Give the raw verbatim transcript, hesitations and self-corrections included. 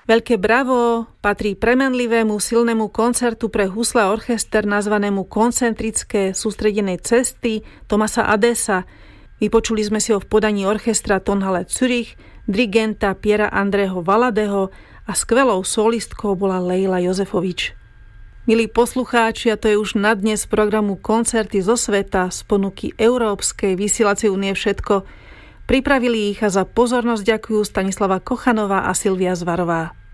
Veľké bravo patrí premenlivému silnému koncertu pre husle a orchester nazvanému Koncentrické sústredené cesty Thomasa Addesa. Vypočuli sme si ho v podaní orchestra Tonhalle Zürich, dirigenta Piera Andreho Valadeho a skvelou solistkou bola Leila Jozefovič. Milí poslucháči, a to je už na dnes programu Koncerty zo sveta z ponuky Európskej vysielacej únie všetko. Pripravili ich a za pozornosť ďakujú Stanislava Kochanová a Silvia Zvarová.